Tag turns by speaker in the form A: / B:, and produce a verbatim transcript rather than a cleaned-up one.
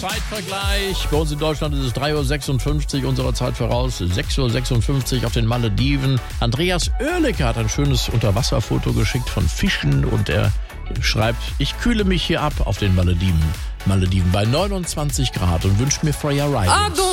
A: Zeitvergleich. Bei uns in Deutschland ist es drei Uhr sechsundfünfzig, unserer Zeit voraus. sechs Uhr sechsundfünfzig auf den Malediven. Andreas Oerlikon hat ein schönes Unterwasserfoto geschickt von Fischen und er schreibt, ich kühle mich hier ab auf den Malediven. Malediven bei neunundzwanzig Grad und wünsche mir Freya Riding.